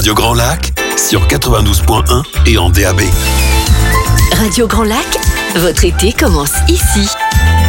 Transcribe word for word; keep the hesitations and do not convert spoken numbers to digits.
Radio Grand Lac sur quatre-vingt-douze point un et en D A B. Radio Grand Lac, votre été commence ici.